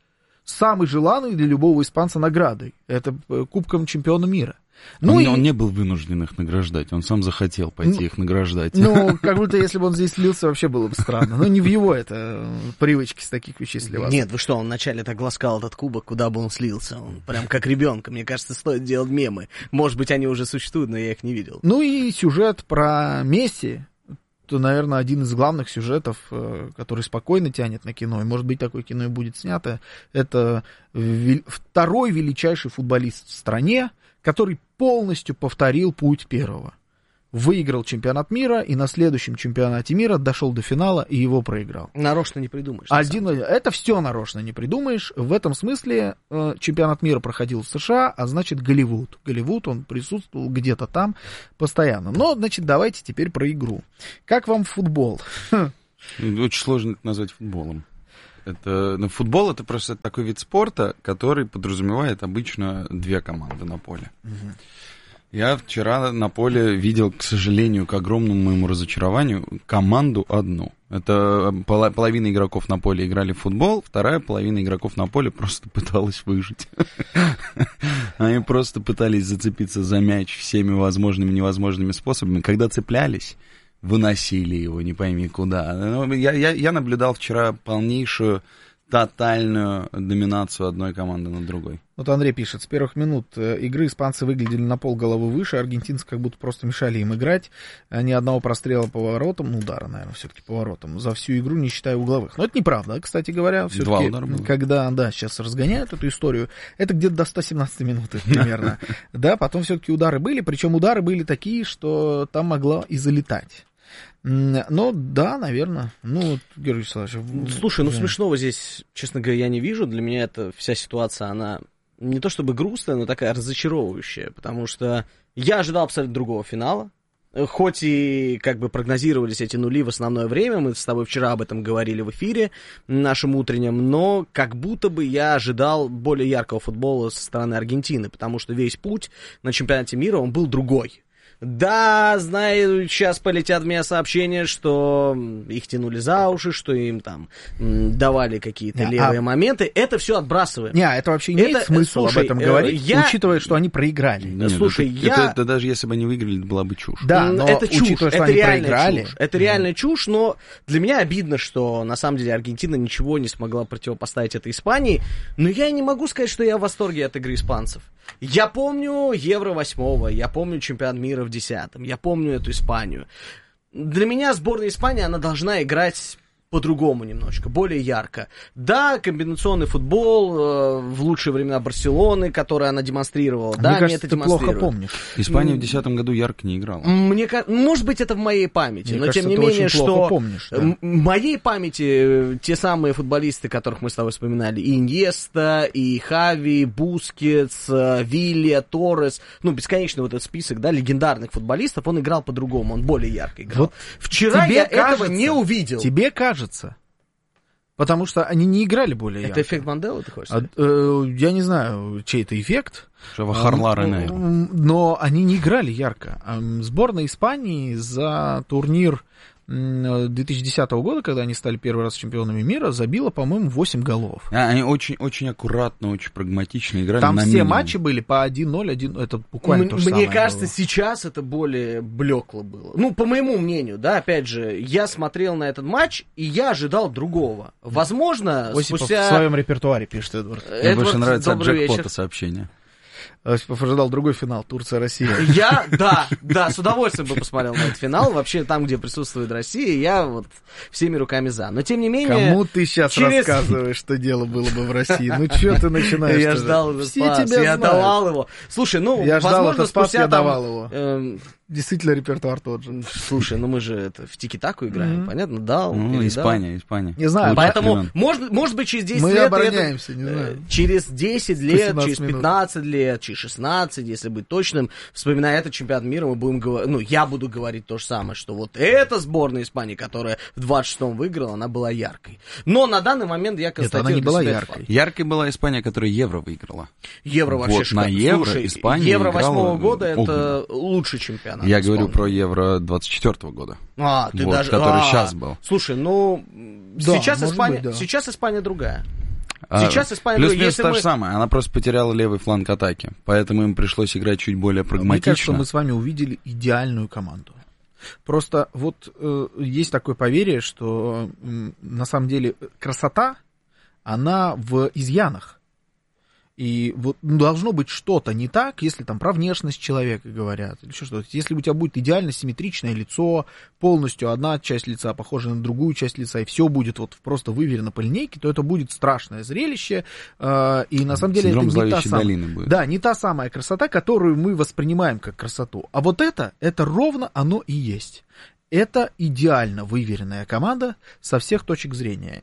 самой желанной для любого испанца наградой. Это Кубком чемпиона мира. Ну он, и... он не был вынужден их награждать, он сам захотел пойти ну, их награждать. Ну, как будто если бы он здесь слился, вообще было бы странно. Но не в его это привычке с таких вещей сливаться. Нет, вы что, он вначале так ласкал этот кубок, куда бы он слился. Он прям как ребенка. Мне кажется, стоит делать мемы. Может быть, они уже существуют, но я их не видел. Ну и сюжет про Месси. То, наверное, один из главных сюжетов, который спокойно тянет на кино, и, может быть, такое кино и будет снято, это второй величайший футболист в стране, который полностью повторил путь первого. Выиграл чемпионат мира, и на следующем чемпионате мира дошел до финала и его проиграл. Нарочно не придумаешь. Один, это все нарочно не придумаешь. В этом смысле э, чемпионат мира проходил в США, а значит Голливуд. Голливуд, он присутствовал где-то там постоянно. Но, значит, давайте теперь про игру. Как вам футбол? Очень сложно это назвать футболом. Это, ну, футбол — это просто такой вид спорта, который подразумевает обычно две команды на поле. Угу. Я вчера на поле видел, к сожалению, к огромному моему разочарованию, команду одну. Это половина игроков на поле играли в футбол, вторая половина игроков на поле просто пыталась выжить. Они просто пытались зацепиться за мяч всеми возможными и невозможными способами. Когда цеплялись, выносили его, не пойми куда. Я, я, я наблюдал вчера полнейшую, тотальную доминацию одной команды над другой. Вот Андрей пишет, с первых минут игры испанцы выглядели на полголовы выше, аргентинцы как будто просто мешали им играть. Ни одного прострела по воротам, ну, удара, наверное, все-таки по воротам, за всю игру, не считая угловых. Но это неправда, кстати говоря. Два удара было. Когда, да, сейчас разгоняют эту историю, это где-то до сто семнадцатой минуты примерно. Да, потом все-таки удары были, причем удары были такие, что там могло и залетать. Ну, да, наверное. Ну, Георгий Вячеславович... Слушай, ну, смешного здесь, честно говоря, я не вижу. Для меня эта вся ситуация, она не то чтобы грустная, но такая разочаровывающая. Потому что я ожидал абсолютно другого финала. Хоть и как бы прогнозировались эти нули в основное время, мы с тобой вчера об этом говорили в эфире нашем утреннем, но как будто бы я ожидал более яркого футбола со стороны Аргентины, потому что весь путь на чемпионате мира, он был другой. Да, знаю, сейчас полетят в меня сообщения, что их тянули за уши, что им там давали какие-то не, левые а... моменты. Это все отбрасываем. Не, это вообще не имеет смысла об этом говорить, я... учитывая, что они проиграли. Нет, Слушай, это, я... Это, это даже если бы они выиграли, это была бы чушь. Да, но это чушь, учитывая, что это они реальная проиграли... чушь. Это реальная mm. чушь, но для меня обидно, что на самом деле Аргентина ничего не смогла противопоставить этой Испании. Но я не могу сказать, что я в восторге от игры испанцев. Я помню Евро восьмого, я помню чемпионат мира в десятом, я помню эту Испанию. Для меня сборная Испании, она должна играть по-другому немножечко, более ярко. Да, комбинационный футбол э, в лучшие времена Барселоны, который она демонстрировала. Мне да, кажется, мне это ты демонстрирует. плохо помнишь. Испания в десятом году ярко не играла. Мне, может быть, это в моей памяти, Мне но кажется, тем не ты менее, очень плохо что помнишь, да. в моей памяти те самые футболисты, которых мы с тобой вспоминали, и Иньеста, и Хави, Бускетс, Вилья, Торрес, ну, бесконечный вот этот список, да, легендарных футболистов, он играл по-другому, он более ярко играл. Вот вчера я кажется, этого не увидел. Тебе кажется? Потому что они не играли более ярко. Это эффект Манделы, ты хочешь сказать? А, э, я не знаю, чей это эффект. Харлары, наверное. Но они не играли ярко. Сборная Испании за турнир две тысячи десятого года, когда они стали первый раз чемпионами мира, забила, по-моему, восемь голов. А, они очень, очень аккуратно, очень прагматично играли. Там на все минимум. Матчи были по один ноль, один, это буквально М- то же Мне самое кажется, было. сейчас это более блекло было. Ну, по моему мнению, да, опять же, я смотрел на этот матч, и я ожидал другого. Возможно, Осипов спустя... в своем репертуаре, пишет Эдвард. Мне Эдвард, больше нравится от добрый джекпота вечер. сообщение. Осипов ожидал другой финал, Турция-Россия. Я, да, да, с удовольствием бы посмотрел на этот финал. Вообще, там, где присутствует Россия, я вот всеми руками за. Но, тем не менее... Кому ты сейчас через... рассказываешь, что дело было бы в России? Ну, что ты начинаешь? Я ждал этот спас, я давал его. Слушай, ну, я ждал этот спас, я давал его. Эм... Действительно, репертуар тот же. Слушай, ну мы же это в тики-таку играем, mm-hmm. понятно? Дал, ну, передал. Испания, Испания. Не знаю. Поэтому, может, может быть, через десять мы лет... Мы обороняемся, это, не знаю. Через десять лет, через минут. пятнадцать лет, через шестнадцать, если быть точным, вспоминая этот чемпионат мира, мы будем говорить... Ну, я буду говорить то же самое, что вот эта сборная Испании, которая в двадцать шестом выиграла, она была яркой. Но на данный момент я констатирую... Нет, она не была яркой. Факт. Яркой была Испания, которая Евро выиграла. Евро вообще вот, шикарно. на Евро Слушай, Испания Евро играла... восьмого года Ого. это лучший чемпионат. Я говорю про Евро двадцать четвёртого года. А, ты вот, даже... который а, сейчас был. Слушай, ну, да, сейчас, Испания, быть, да. сейчас Испания другая. Сейчас Испания... Плюс-минус та же самая, она просто потеряла левый фланг атаки, поэтому им пришлось играть чуть более прагматично. Мне кажется, мы с вами увидели идеальную команду. Просто вот э, есть такое поверье, что э, на самом деле красота, она в изъянах. И вот должно быть что-то не так, если там про внешность человека говорят, или еще что-то. Если у тебя будет идеально симметричное лицо, полностью одна часть лица похожа на другую часть лица, и все будет вот просто выверено по линейке, то это будет страшное зрелище. Э, и на самом деле Синдром это не та, сам... будет. да, не та самая красота, которую мы воспринимаем как красоту. А вот это, это ровно оно и есть. Это идеально выверенная команда со всех точек зрения.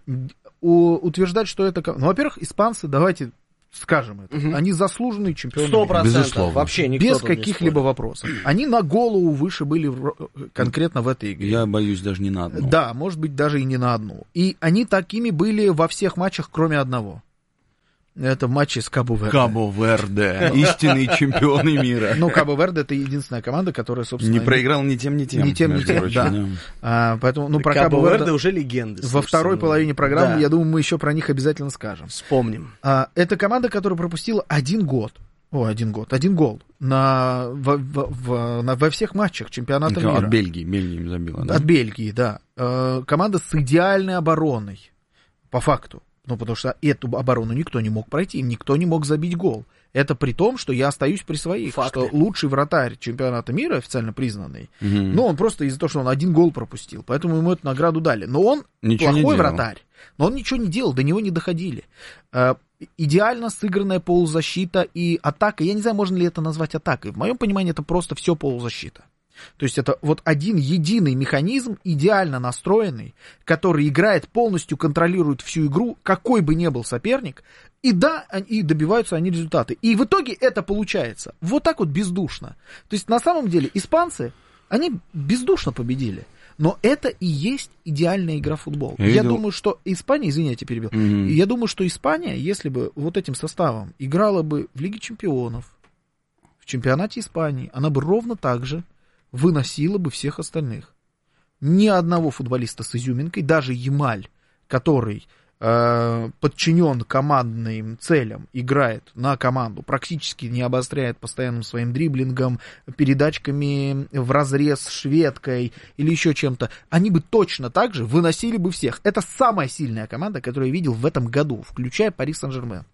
У, утверждать, что это... Ну, во-первых, испанцы, давайте... Скажем это. Угу. Они заслуженные чемпионы. Сто процентов. Вообще никто без каких-либо вопросов. Они на голову выше были в, конкретно в этой игре. Я боюсь, даже не на одну. Да, может быть, даже и не на одну. И они такими были во всех матчах, кроме одного. Это в матче с Кабо-Верде. Кабо-Верде. Истинные чемпионы мира. Ну, Кабо-Верде — это единственная команда, которая, собственно... Не проиграл ни тем, ни тем. Ни тем, ни тем, да. А, поэтому, ну, про Кабо-Верде уже легенды. Во второй половине программы, да. Я думаю, мы еще про них обязательно скажем. Вспомним. А, это команда, которая пропустила один год. О, один год, один гол на, в, в, в, на, во всех матчах чемпионата от мира. От Бельгии, Бельгия им забила, да? От Бельгии, да. А, команда с идеальной обороной, по факту. Ну, потому что эту оборону никто не мог пройти, им никто не мог забить гол. Это при том, что я остаюсь при своих, Факты. Что лучший вратарь чемпионата мира, официально признанный, угу. Ну, он просто из-за того, что он один гол пропустил, поэтому ему эту награду дали. Но он ничего плохой вратарь, но он ничего не делал, до него не доходили. Э, идеально сыгранная полузащита и атака, я не знаю, можно ли это назвать атакой, в моем понимании это просто все полузащита. То есть это вот один единый механизм, идеально настроенный, который играет, полностью контролирует всю игру, какой бы ни был соперник, и да, и добиваются они результаты. И в итоге это получается вот так вот бездушно. То есть на самом деле испанцы, они бездушно победили. Но это и есть идеальная игра в футбол. Я, я думаю, что Испания, извините, перебил, mm-hmm. я думаю, что Испания, если бы вот этим составом играла бы в Лиге Чемпионов, в чемпионате Испании, она бы ровно так же выносила бы всех остальных. Ни одного футболиста с изюминкой, даже Ямаль, который э, подчинен командным целям, играет на команду, практически не обостряет постоянным своим дриблингом, передачками в разрез шведкой или еще чем-то, они бы точно так же выносили бы всех. Это самая сильная команда, которую я видел в этом году, включая Пари Сен-Жермен.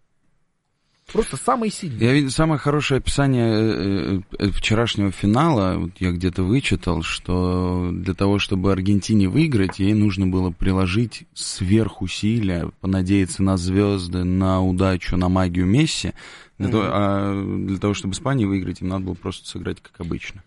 Просто самый сильный. Я видел самое хорошее описание вчерашнего финала. Вот я где-то вычитал, что для того, чтобы Аргентине выиграть, ей нужно было приложить сверхусилия, понадеяться на звезды, на удачу, на магию Месси. Для, mm-hmm. того, а для того, чтобы Испании выиграть, им надо было просто сыграть как обычно.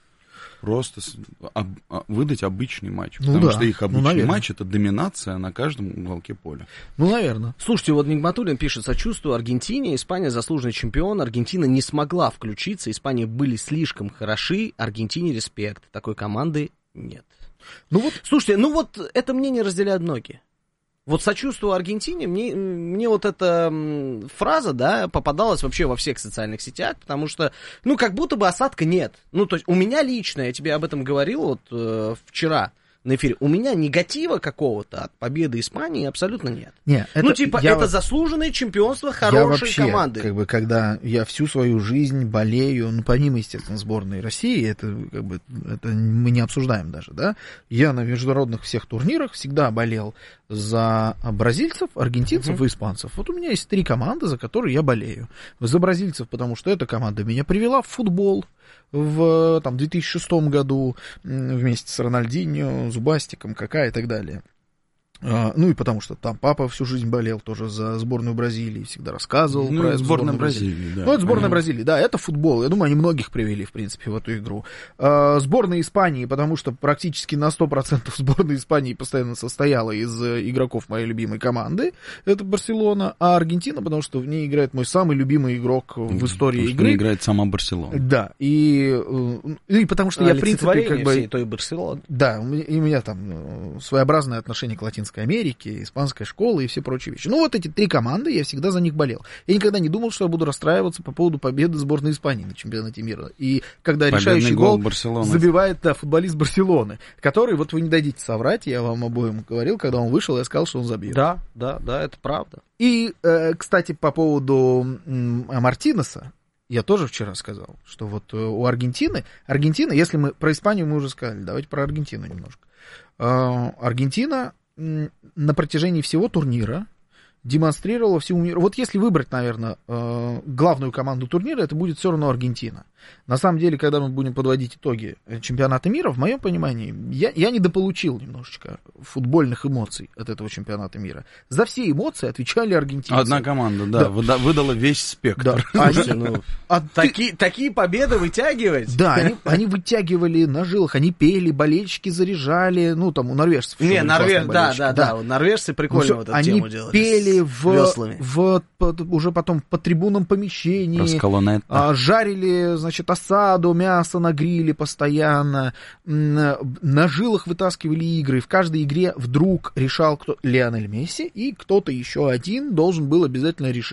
Просто об, выдать обычный матч. Ну, потому да. что их обычный ну, матч — это доминация на каждом уголке поля. Ну, наверное. Слушайте, вот Нигматуллин пишет: сочувствую Аргентине, Испания заслуженный чемпион, Аргентина не смогла включиться, Испания были слишком хороши, Аргентине респект, такой команды нет. Ну вот, слушайте, ну вот это мнение разделяют многие. Вот сочувствую Аргентине, мне, мне вот эта фраза, да, попадалась вообще во всех социальных сетях, потому что, ну, как будто бы осадка нет. Ну, то есть у меня лично, я тебе об этом говорил вот э, вчера на эфире, у меня негатива какого-то от победы Испании абсолютно нет. Не, это, ну, типа, я, это заслуженное чемпионство хорошей я вообще, команды. Как бы, когда я всю свою жизнь болею, ну, помимо, естественно, сборной России, это, как бы, это мы не обсуждаем даже, да, я на международных всех турнирах всегда болел за бразильцев, аргентинцев uh-huh. и испанцев. Вот у меня есть три команды, за которые я болею. За бразильцев, потому что эта команда меня привела в футбол в там, две тысячи шестом году вместе с Рональдиньо, Зубастиком, Кака и так далее. Ну и потому что там папа всю жизнь болел тоже за сборную Бразилии, всегда рассказывал ну, про сборную сборную Бразилии. Бразилии да. Ну, это сборная Бразилии, да, это футбол. Я думаю, они многих привели, в принципе, в эту игру. А, сборная Испании, потому что практически на сто процентов сборная Испании постоянно состояла из игроков моей любимой команды, это Барселона, а Аргентина, потому что в ней играет мой самый любимый игрок в истории потому игры. Что играет сама Барселона. Да, и, и потому что а я, в принципе, как бы... той Барселоны. Да, и у меня там своеобразное отношение к латинской Латинской Америки, испанская школа и все прочие вещи. Ну, вот эти три команды, я всегда за них болел. Я никогда не думал, что я буду расстраиваться по поводу победы сборной Испании на чемпионате мира. И когда Победный решающий гол, гол забивает да, футболист Барселоны, который, вот вы не дадите соврать, я вам обоим говорил, когда он вышел, я сказал, что он забьет. Да, да, да, это правда. И, э, кстати, по поводу м, Мартинеса, я тоже вчера сказал, что вот у Аргентины, Аргентина, если мы про Испанию мы уже сказали, давайте про Аргентину немножко. Э, Аргентина на протяжении всего турнира демонстрировала всему миру. Вот если выбрать, наверное, главную команду турнира, это будет все равно Аргентина. На самом деле, когда мы будем подводить итоги чемпионата мира, в моем понимании, я, я недополучил немножечко футбольных эмоций от этого чемпионата мира. За все эмоции отвечали аргентинцы. Одна команда, да, да. выдала весь спектр. Да. Слушайте, ну, а таки, ты... Такие победы вытягивать? Да, они, они вытягивали на жилах, они пели, болельщики заряжали, ну, там, у норвежцев. Не, норвеж, да, да, да, да, норвежцы прикольно ну, вот эту они тему делали. Они пели в, в, в, уже потом по трибунном помещении, а, жарили, значит, осаду, мясо на гриле постоянно, на жилах вытаскивали игры, в каждой игре вдруг решал кто Лионель Месси, и кто-то еще один должен был обязательно решить.